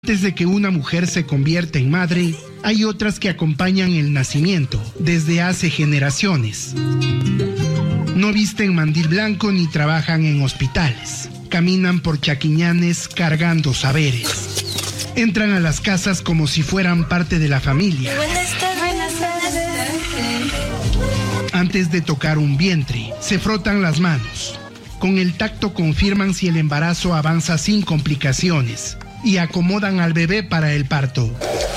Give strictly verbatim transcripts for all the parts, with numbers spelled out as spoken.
Antes de que una mujer se convierta en madre, hay otras que acompañan el nacimiento desde hace generaciones. No visten mandil blanco ni trabajan en hospitales. Caminan por Chaquiñanes cargando saberes. Entran a las casas como si fueran parte de la familia. Buenas tardes. Antes de tocar un vientre, se frotan las manos. Con el tacto confirman si el embarazo avanza sin complicaciones y acomodan al bebé para el parto.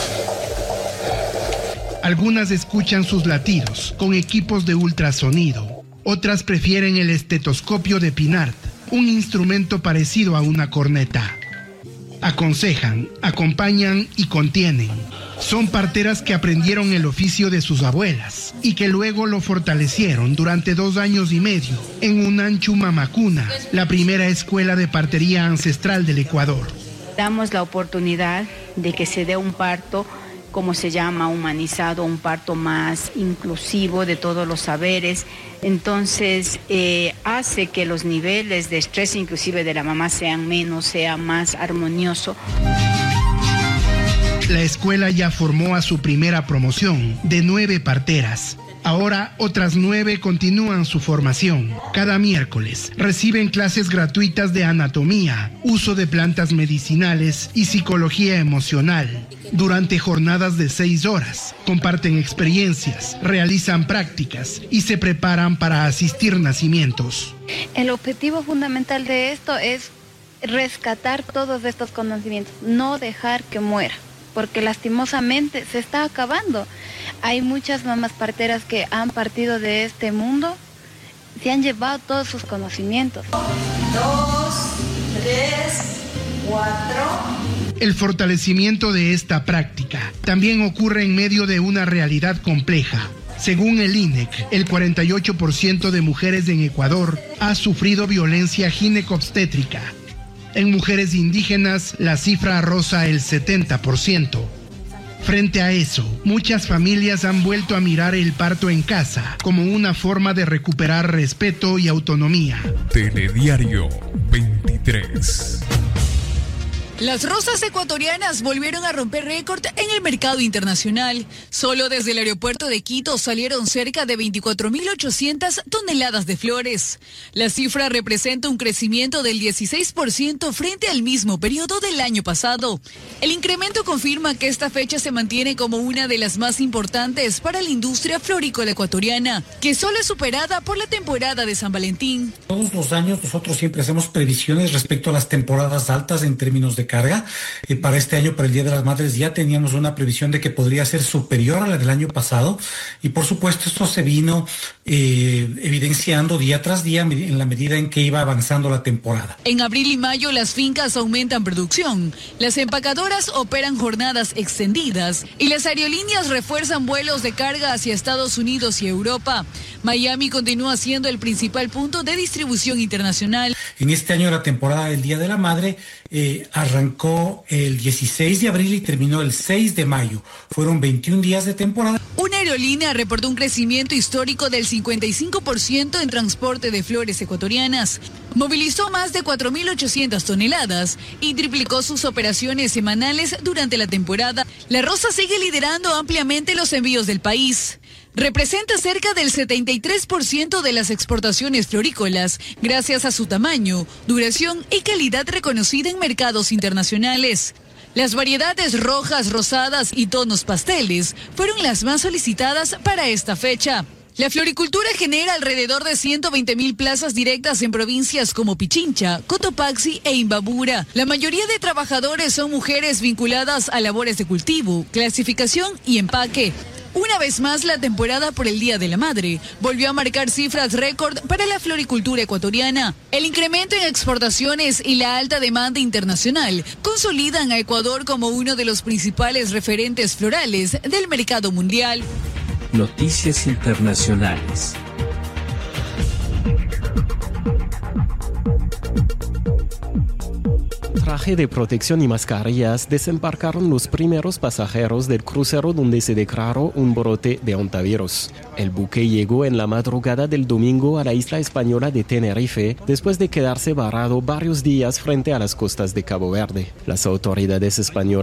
Algunas escuchan sus latidos con equipos de ultrasonido. Otras prefieren el estetoscopio de Pinart, un instrumento parecido a una corneta. Aconsejan, acompañan y contienen. Son parteras que aprendieron el oficio de sus abuelas y que luego lo fortalecieron durante dos años y medio en Unanchu Mamacuna, la primera escuela de partería ancestral del Ecuador. Damos la oportunidad de que se dé un parto, como se llama, humanizado, un parto más inclusivo de todos los saberes. Entonces, eh, hace que los niveles de estrés inclusive de la mamá sean menos, sea más armonioso. La escuela ya formó a su primera promoción de nueve parteras. Ahora otras nueve continúan su formación. Cada miércoles reciben clases gratuitas de anatomía, uso de plantas medicinales y psicología emocional. Durante jornadas de seis horas, comparten experiencias, realizan prácticas y se preparan para asistir nacimientos. El objetivo fundamental de esto es rescatar todos estos conocimientos, no dejar que muera, porque lastimosamente se está acabando. Hay muchas mamás parteras que han partido de este mundo, se han llevado todos sus conocimientos. Dos, tres, cuatro. El fortalecimiento de esta práctica también ocurre en medio de una realidad compleja. Según el I N E C, el cuarenta y ocho por ciento de mujeres en Ecuador ha sufrido violencia ginecobstétrica. En mujeres indígenas, la cifra roza el setenta por ciento. Frente a eso, muchas familias han vuelto a mirar el parto en casa como una forma de recuperar respeto y autonomía. Telediario veintitrés. Las rosas ecuatorianas volvieron a romper récord en el mercado internacional. Solo desde el aeropuerto de Quito salieron cerca de veinticuatro mil ochocientas toneladas de flores. La cifra representa un crecimiento del dieciséis por ciento frente al mismo periodo del año pasado. El incremento confirma que esta fecha se mantiene como una de las más importantes para la industria florícola ecuatoriana, que solo es superada por la temporada de San Valentín. Todos los años nosotros siempre hacemos previsiones respecto a las temporadas altas en términos de carga. Eh, para este año, para el Día de las Madres, ya teníamos una previsión de que podría ser superior a la del año pasado y por supuesto esto se vino eh, evidenciando día tras día en la medida en que iba avanzando la temporada. En abril y mayo las fincas aumentan producción, las empacadoras operan jornadas extendidas y las aerolíneas refuerzan vuelos de carga hacia Estados Unidos y Europa. Miami continúa siendo el principal punto de distribución internacional. En este año la temporada del Día de la Madre eh, arrancó el dieciséis de abril y terminó el seis de mayo. Fueron veintiún días de temporada. Una aerolínea reportó un crecimiento histórico del cincuenta y cinco por ciento en transporte de flores ecuatorianas. Movilizó más de cuatro mil ochocientas toneladas y triplicó sus operaciones semanales durante la temporada. La rosa sigue liderando ampliamente los envíos del país. Representa cerca del setenta y tres por ciento de las exportaciones florícolas, gracias a su tamaño, duración y calidad reconocida en mercados internacionales. Las variedades rojas, rosadas y tonos pasteles fueron las más solicitadas para esta fecha. La floricultura genera alrededor de ciento veinte mil plazas directas en provincias como Pichincha, Cotopaxi e Imbabura. La mayoría de trabajadores son mujeres vinculadas a labores de cultivo, clasificación y empaque. Una vez más, la temporada por el Día de la Madre volvió a marcar cifras récord para la floricultura ecuatoriana. El incremento en exportaciones y la alta demanda internacional consolidan a Ecuador como uno de los principales referentes florales del mercado mundial. Noticias internacionales. traje de protección y mascarillas desembarcaron los primeros pasajeros del crucero donde se declaró un brote de ontavirus. El buque llegó en la madrugada del domingo a la isla española de Tenerife después de quedarse varado varios días frente a las costas de Cabo Verde. Las autoridades españolas